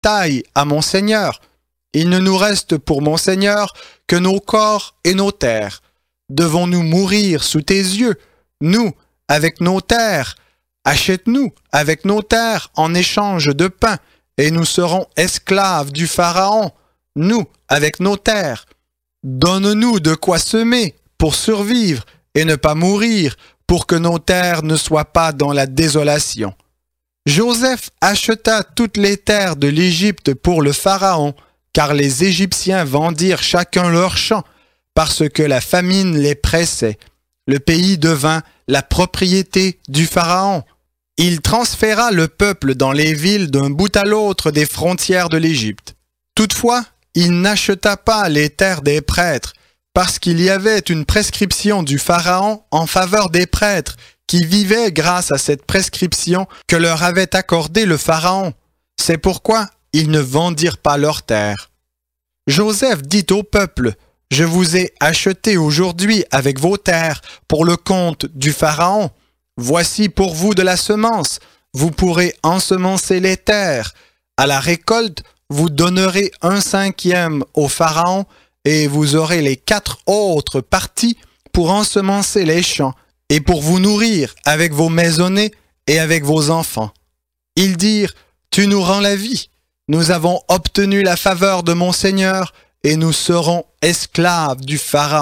taille à mon Seigneur. Il ne nous reste pour mon Seigneur que nos corps et nos terres. Devons-nous mourir sous tes yeux, nous, avec nos terres? Achète-nous avec nos terres en échange de pain, et nous serons esclaves du Pharaon, nous, avec nos terres. Donne-nous de quoi semer pour survivre et ne pas mourir, pour que nos terres ne soient pas dans la désolation. Joseph acheta toutes les terres de l'Égypte pour le Pharaon, car les Égyptiens vendirent chacun leur champ, parce que la famine les pressait. Le pays devint la propriété du Pharaon. Il transféra le peuple dans les villes d'un bout à l'autre des frontières de l'Égypte. Toutefois, il n'acheta pas les terres des prêtres, parce qu'il y avait une prescription du Pharaon en faveur des prêtres, qui vivaient grâce à cette prescription que leur avait accordée le Pharaon. C'est pourquoi ils ne vendirent pas leurs terres. Joseph dit au peuple, « Je vous ai acheté aujourd'hui avec vos terres pour le compte du Pharaon. Voici pour vous de la semence. Vous pourrez ensemencer les terres. À la récolte, vous donnerez 1/5 au Pharaon et vous aurez les 4 autres parties pour ensemencer les champs et pour vous nourrir avec vos maisonnées et avec vos enfants. » Ils dirent, « Tu nous rends la vie. Nous avons obtenu la faveur de mon Seigneur et nous serons esclaves du Pharaon. »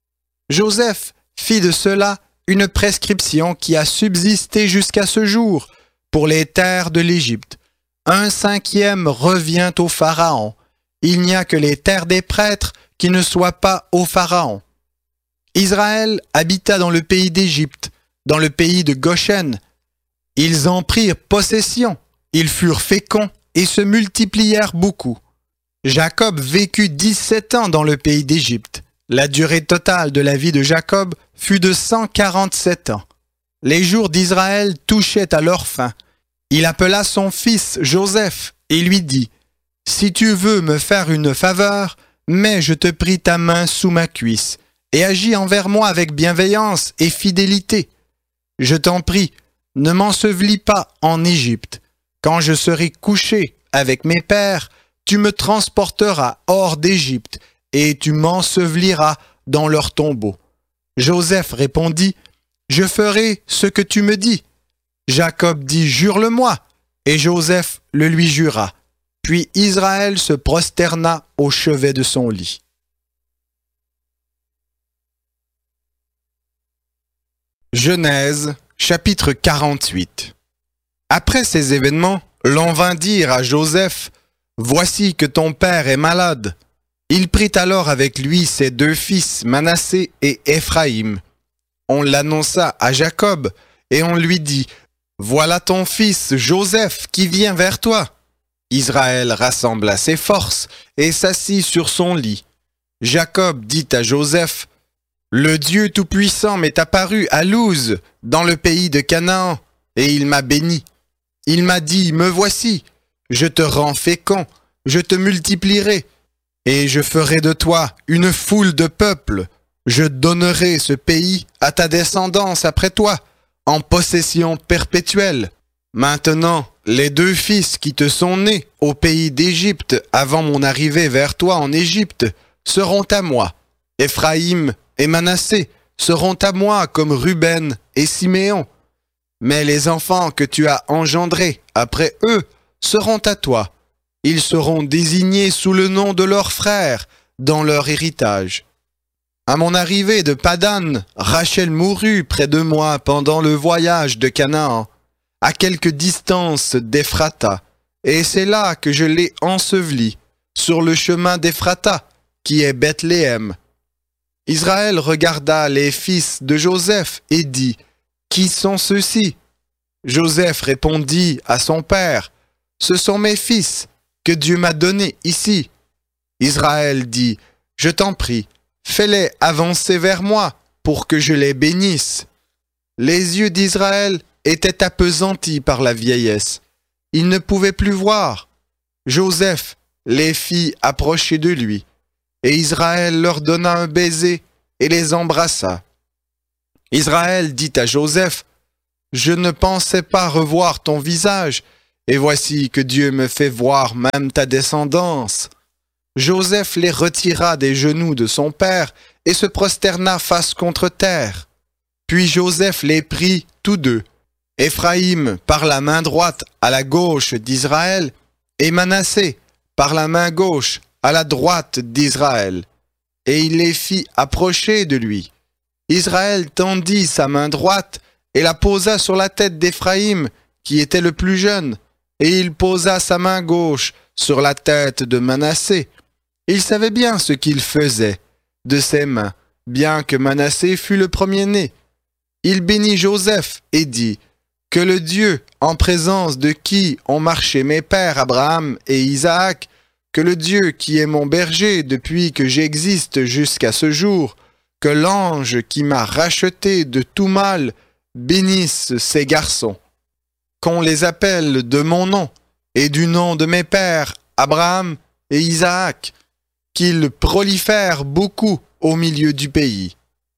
Joseph fit de cela une prescription qui a subsisté jusqu'à ce jour pour les terres de l'Égypte. 1/5 revient au Pharaon. Il n'y a que les terres des prêtres qui ne soient pas au Pharaon. Israël habita dans le pays d'Égypte, dans le pays de Goshen. Ils en prirent possession, ils furent féconds et se multiplièrent beaucoup. Jacob vécut 17 ans dans le pays d'Égypte. La durée totale de la vie de Jacob fut de 147 ans. Les jours d'Israël touchaient à leur fin. Il appela son fils Joseph et lui dit, « Si tu veux me faire une faveur, mets, je te prie, ta main sous ma cuisse et agis envers moi avec bienveillance et fidélité. Je t'en prie, ne m'ensevelis pas en Égypte. Quand je serai couché avec mes pères, tu me transporteras hors d'Égypte et tu m'enseveliras dans leur tombeau. » Joseph répondit, « Je ferai ce que tu me dis. » Jacob dit, « Jure-le-moi. » Et Joseph le lui jura. Puis Israël se prosterna au chevet de son lit. Genèse, chapitre 48. Après ces événements, l'on vint dire à Joseph, « Voici que ton père est malade. » Il prit alors avec lui ses 2 fils, Manassé et Éphraïm. On l'annonça à Jacob, et on lui dit, « Voilà ton fils Joseph qui vient vers toi. » Israël rassembla ses forces et s'assit sur son lit. Jacob dit à Joseph, « Le Dieu Tout-Puissant m'est apparu à Luz, dans le pays de Canaan, et il m'a béni. Il m'a dit, me voici, je te rends fécond, je te multiplierai, et je ferai de toi une foule de peuples. Je donnerai ce pays à ta descendance après toi, en possession perpétuelle. Maintenant, les 2 fils qui te sont nés au pays d'Égypte avant mon arrivée vers toi en Égypte seront à moi. Éphraïm et Manassé seront à moi comme Ruben et Siméon. Mais les enfants que tu as engendrés après eux seront à toi. Ils seront désignés sous le nom de leurs frères dans leur héritage. À mon arrivée de Padan, Rachel mourut près de moi pendant le voyage de Canaan, à quelque distance d'Ephrata, et c'est là que je l'ai ensevelie, sur le chemin d'Ephrata, qui est Bethléem. Israël regarda les fils de Joseph et dit, « Qui sont ceux-ci » Joseph répondit à son père, « Ce sont mes fils que Dieu m'a donnés ici. » Israël dit, « Je t'en prie, fais-les avancer vers moi pour que je les bénisse. » Les yeux d'Israël étaient appesantis par la vieillesse. Il ne pouvait plus voir. Joseph les fit approcher de lui, et Israël leur donna un baiser et les embrassa. Israël dit à Joseph, « Je ne pensais pas revoir ton visage, et voici que Dieu me fait voir même ta descendance. » Joseph les retira des genoux de son père et se prosterna face contre terre. Puis Joseph les prit tous deux, Éphraïm par la main droite à la gauche d'Israël, et Manassé par la main gauche à la droite d'Israël. Et il les fit approcher de lui. Israël tendit sa main droite et la posa sur la tête d'Éphraïm, qui était le plus jeune, et il posa sa main gauche sur la tête de Manassé. Il savait bien ce qu'il faisait de ses mains, bien que Manassé fût le premier-né. Il bénit Joseph et dit, « Que le Dieu, en présence de qui ont marché mes pères Abraham et Isaac, que le Dieu qui est mon berger depuis que j'existe jusqu'à ce jour, que l'ange qui m'a racheté de tout mal bénisse ces garçons. Qu'on les appelle de mon nom et du nom de mes pères Abraham et Isaac, qu'ils prolifèrent beaucoup au milieu du pays. »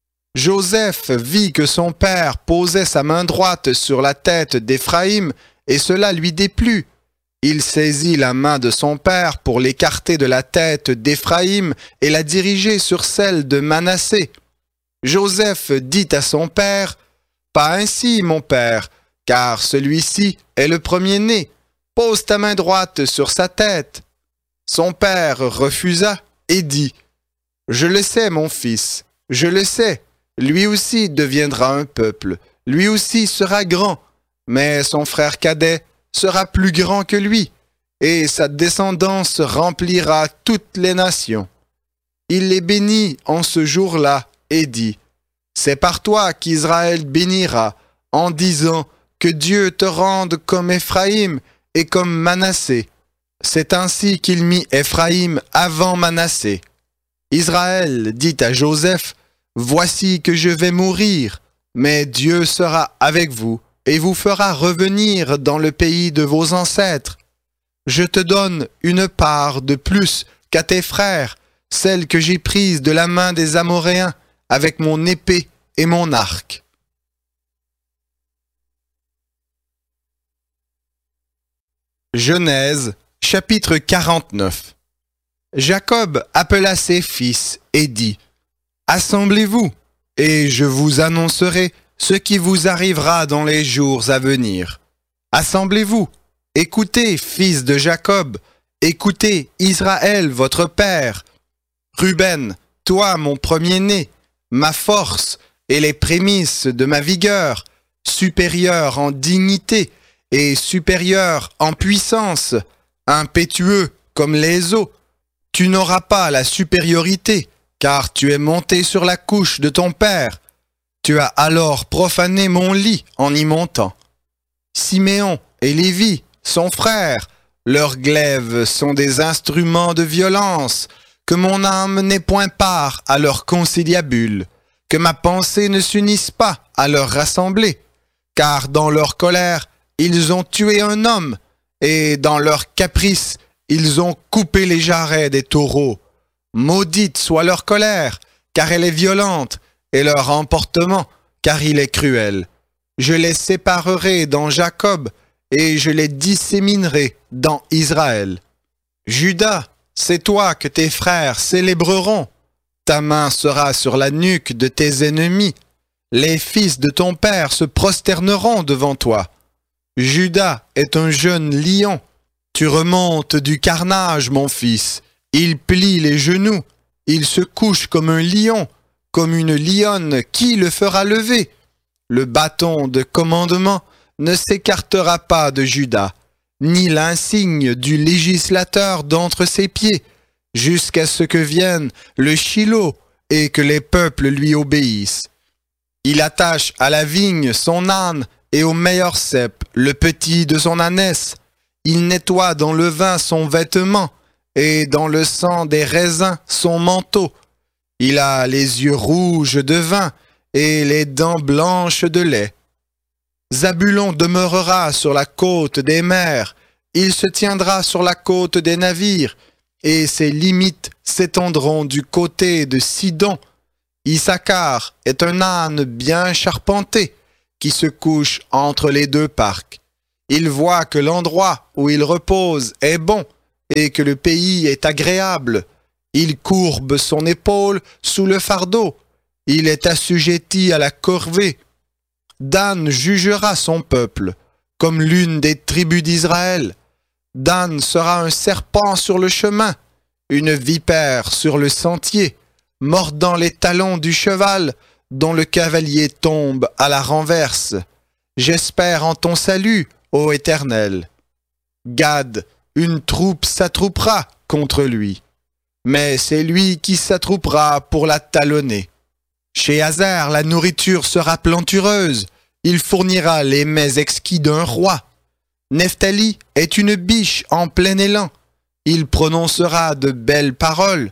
Joseph vit que son père posait sa main droite sur la tête d'Éphraïm, et cela lui déplut. Il saisit la main de son père pour l'écarter de la tête d'Éphraïm et la diriger sur celle de Manassé. Joseph dit à son père, « Pas ainsi, mon père, car celui-ci est le premier-né. Pose ta main droite sur sa tête. » Son père refusa et dit, « Je le sais, mon fils, je le sais. Lui aussi deviendra un peuple, lui aussi sera grand, mais son frère cadet sera plus grand que lui, et sa descendance remplira toutes les nations. » Il les bénit en ce jour-là et dit, « C'est par toi qu'Israël bénira, en disant que Dieu te rende comme Éphraïm et comme Manassé. » C'est ainsi qu'il mit Éphraïm avant Manassé. Israël dit à Joseph, « Voici que je vais mourir, mais Dieu sera avec vous et vous fera revenir dans le pays de vos ancêtres. Je te donne une part de plus qu'à tes frères, celle que j'ai prise de la main des Amoréens avec mon épée et mon arc. » Genèse, chapitre 49. Jacob appela ses fils et dit, « Assemblez-vous, et je vous annoncerai ce qui vous arrivera dans les jours à venir. Assemblez-vous, écoutez, fils de Jacob, écoutez, Israël, votre père. Ruben, toi, mon premier-né, ma force et les prémices de ma vigueur, supérieur en dignité et supérieur en puissance, impétueux comme les eaux, tu n'auras pas la supériorité, car tu es monté sur la couche de ton père. Tu as alors profané mon lit en y montant. Siméon et Lévi, son frère, leurs glaives sont des instruments de violence, que mon âme n'ait point part à leur conciliabule, que ma pensée ne s'unisse pas à leur rassemblée, car dans leur colère, ils ont tué un homme, et dans leur caprice, ils ont coupé les jarrets des taureaux. Maudite soit leur colère, car elle est violente, et leur emportement, car il est cruel. Je les séparerai dans Jacob, et je les disséminerai dans Israël. Judas, c'est toi que tes frères célébreront. Ta main sera sur la nuque de tes ennemis. Les fils de ton père se prosterneront devant toi. Judas est un jeune lion. Tu remontes du carnage, mon fils. Il plie les genoux. Il se couche comme un lion, comme une lionne. Qui le fera lever? Le bâton de commandement ne s'écartera pas de Judas, ni l'insigne du législateur d'entre ses pieds, jusqu'à ce que vienne le Shilo et que les peuples lui obéissent. Il attache à la vigne son âne et au meilleur cep le petit de son ânesse. Il nettoie dans le vin son vêtement et dans le sang des raisins son manteau. Il a les yeux rouges de vin et les dents blanches de lait. Zabulon demeurera sur la côte des mers, il se tiendra sur la côte des navires, et ses limites s'étendront du côté de Sidon. Issachar est un âne bien charpenté, qui se couche entre les deux parcs. Il voit que l'endroit où il repose est bon et que le pays est agréable. Il courbe son épaule sous le fardeau. Il est assujetti à la corvée. Dan jugera son peuple comme l'une des tribus d'Israël. Dan sera un serpent sur le chemin, une vipère sur le sentier, mordant les talons du cheval dont le cavalier tombe à la renverse. J'espère en ton salut, ô Éternel. Gad, une troupe s'attroupera contre lui, mais c'est lui qui s'attroupera pour la talonner. Chez Hazar, la nourriture sera plantureuse, il fournira les mets exquis d'un roi. Nephtali est une biche en plein élan, il prononcera de belles paroles.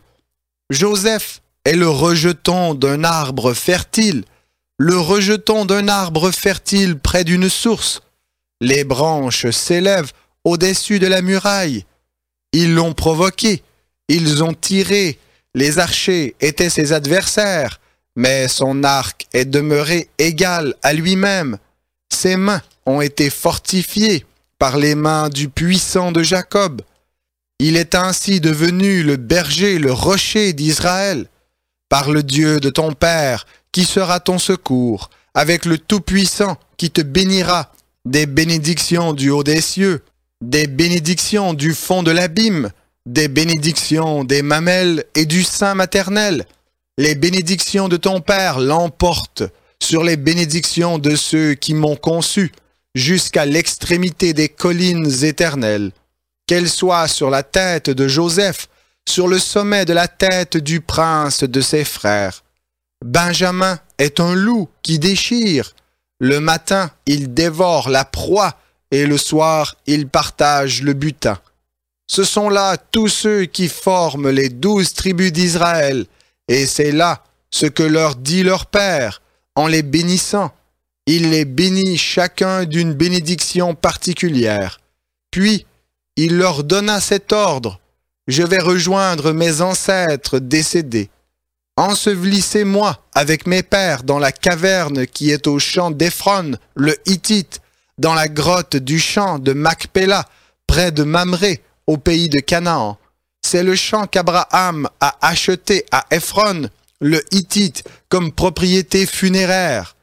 Joseph est le rejeton d'un arbre fertile, le rejeton d'un arbre fertile près d'une source. Les branches s'élèvent au-dessus de la muraille. Ils l'ont provoqué, ils ont tiré, les archers étaient ses adversaires, mais son arc est demeuré égal à lui-même. Ses mains ont été fortifiées par les mains du puissant de Jacob. Il est ainsi devenu le berger, le rocher d'Israël. Par le Dieu de ton Père, qui sera ton secours, avec le Tout-Puissant qui te bénira, des bénédictions du haut des cieux, des bénédictions du fond de l'abîme, des bénédictions des mamelles et du sein maternel. Les bénédictions de ton Père l'emportent sur les bénédictions de ceux qui m'ont conçu, jusqu'à l'extrémité des collines éternelles. Qu'elles soient sur la tête de Joseph, sur le sommet de la tête du prince de ses frères. Benjamin est un loup qui déchire. Le matin, il dévore la proie et le soir, il partage le butin. Ce sont là tous ceux qui forment les 12 tribus d'Israël, et c'est là ce que leur dit leur Père, en les bénissant. Il les bénit chacun d'une bénédiction particulière. Puis, il leur donna cet ordre: je vais rejoindre mes ancêtres décédés. Ensevelissez-moi avec mes pères dans la caverne qui est au champ d'Ephron, le Hittite, dans la grotte du champ de Macpéla, près de Mamré, au pays de Canaan. C'est le champ qu'Abraham a acheté à Ephron, le Hittite, comme propriété funéraire.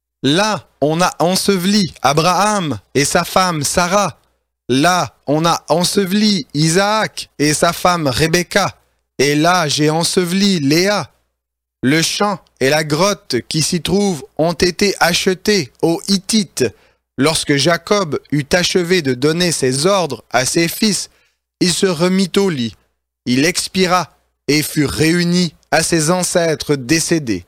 Là, on a enseveli Abraham et sa femme Sarah. Là, on a enseveli Isaac et sa femme Rebecca. Et là, j'ai enseveli Léa. Le champ et la grotte qui s'y trouvent ont été achetés aux Hittites. Lorsque Jacob eut achevé de donner ses ordres à ses fils, il se remit au lit. Il expira et fut réuni à ses ancêtres décédés.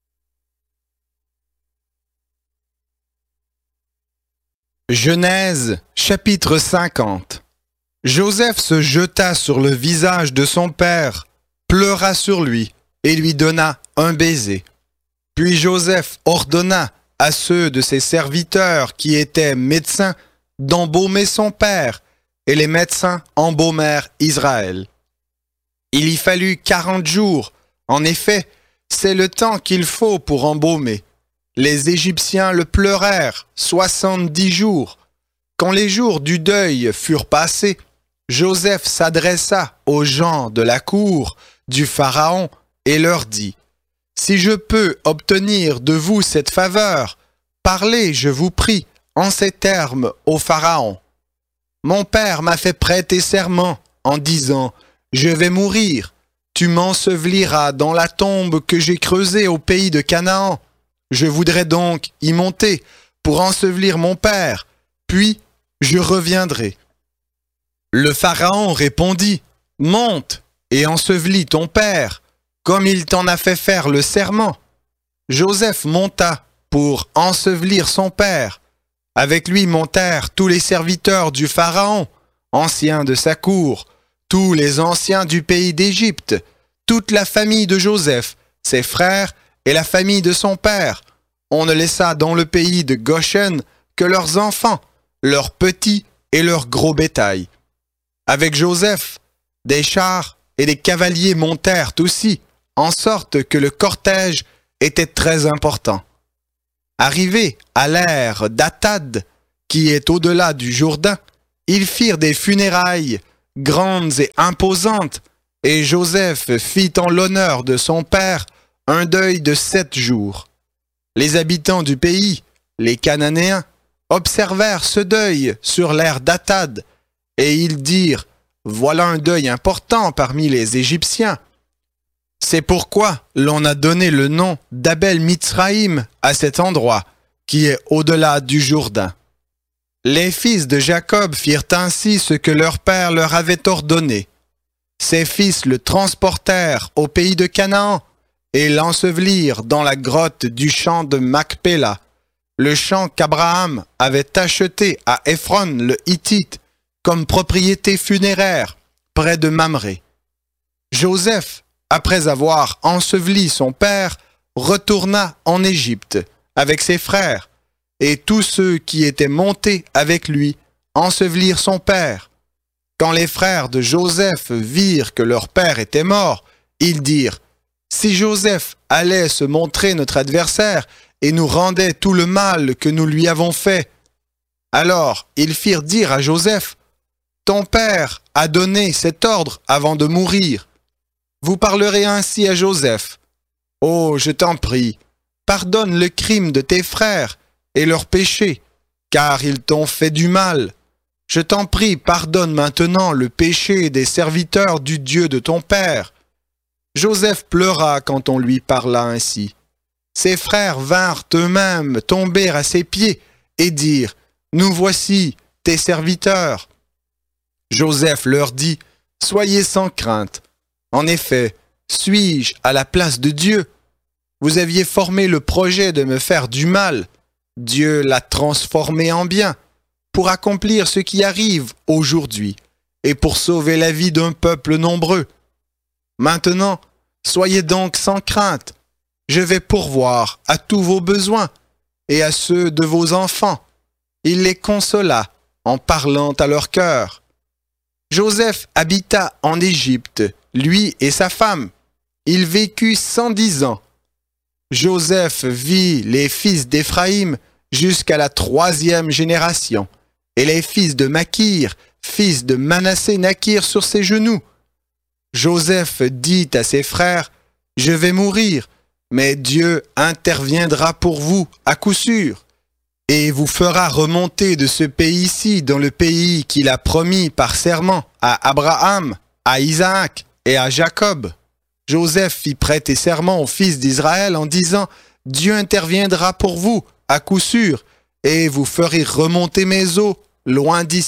Genèse, chapitre 50. Joseph se jeta sur le visage de son père, pleura sur lui et lui donna un baiser. Puis Joseph ordonna à ceux de ses serviteurs qui étaient médecins d'embaumer son père, et les médecins embaumèrent Israël. Il y fallut 40 jours. En effet, c'est le temps qu'il faut pour embaumer. Les Égyptiens le pleurèrent 70 jours. Quand les jours du deuil furent passés, Joseph s'adressa aux gens de la cour du Pharaon et leur dit: « Si je peux obtenir de vous cette faveur, parlez, je vous prie, en ces termes au Pharaon. Mon père m'a fait prêter serment en disant: je vais mourir, tu m'enseveliras dans la tombe que j'ai creusée au pays de Canaan. Je voudrais donc y monter pour ensevelir mon père, puis je reviendrai. » Le Pharaon répondit: « Monte et ensevelis ton père, comme il t'en a fait faire le serment. » Joseph monta pour ensevelir son père. Avec lui montèrent tous les serviteurs du Pharaon, anciens de sa cour, tous les anciens du pays d'Égypte, toute la famille de Joseph, ses frères et la famille de son père. On ne laissa dans le pays de Goshen que leurs enfants, leurs petits et leurs gros bétail. Avec Joseph, des chars et des cavaliers montèrent aussi, en sorte que le cortège était très important. Arrivé à l'ère d'Atad, qui est au-delà du Jourdain, ils firent des funérailles grandes et imposantes, et Joseph fit en l'honneur de son père un deuil de 7 jours. Les habitants du pays, les Cananéens, observèrent ce deuil sur l'air d'Atad, et ils dirent « Voilà un deuil important parmi les Égyptiens ». C'est pourquoi l'on a donné le nom d'Abel Mitzraïm à cet endroit, qui est au-delà du Jourdain. Les fils de Jacob firent ainsi ce que leur père leur avait ordonné. Ses fils le transportèrent au pays de Canaan et l'ensevelirent dans la grotte du champ de Macpéla, le champ qu'Abraham avait acheté à Éphron le Hittite comme propriété funéraire près de Mamré. Joseph, après avoir enseveli son père, retourna en Égypte avec ses frères, et tous ceux qui étaient montés avec lui ensevelirent son père. Quand les frères de Joseph virent que leur père était mort, ils dirent « Si Joseph allait se montrer notre adversaire et nous rendait tout le mal que nous lui avons fait. » Alors ils firent dire à Joseph « Ton père a donné cet ordre avant de mourir. Vous parlerez ainsi à Joseph. Oh, je t'en prie, pardonne le crime de tes frères et leurs péchés, car ils t'ont fait du mal. Je t'en prie, pardonne maintenant le péché des serviteurs du Dieu de ton père. » Joseph pleura quand on lui parla ainsi. Ses frères vinrent eux-mêmes tomber à ses pieds et dirent « Nous voici, tes serviteurs. » Joseph leur dit « Soyez sans crainte. En effet, suis-je à la place de Dieu? Vous aviez formé le projet de me faire du mal. Dieu l'a transformé en bien pour accomplir ce qui arrive aujourd'hui et pour sauver la vie d'un peuple nombreux. Maintenant, soyez donc sans crainte. Je vais pourvoir à tous vos besoins et à ceux de vos enfants. » Il les consola en parlant à leur cœur. Joseph habita en Égypte, lui et sa femme. Il vécut 110 ans. Joseph vit les fils d'Éphraïm jusqu'à la 3e génération, et les fils de Makir, fils de Manassé, naquirent sur ses genoux. Joseph dit à ses frères, « Je vais mourir, mais Dieu interviendra pour vous à coup sûr, et vous fera remonter de ce pays-ci dans le pays qu'il a promis par serment à Abraham, à Isaac et à Jacob. » Joseph fit prêter serment aux fils d'Israël en disant « Dieu interviendra pour vous à coup sûr, et vous ferez remonter mes eaux loin d'ici. »